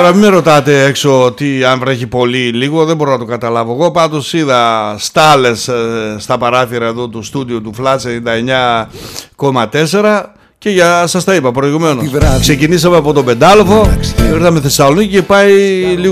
Τώρα μην με ρωτάτε έξω αν βρέχει πολύ ή λίγο, δεν μπορώ να το καταλάβω. Εγώ πάντως είδα στάλες στα παράθυρα εδώ του στούντιου του Flash 99,4 και σας τα είπα προηγουμένως. Ξεκινήσαμε από τον Πεντάλοφο, ήρθαμε Θεσσαλονίκη και πάει λίγο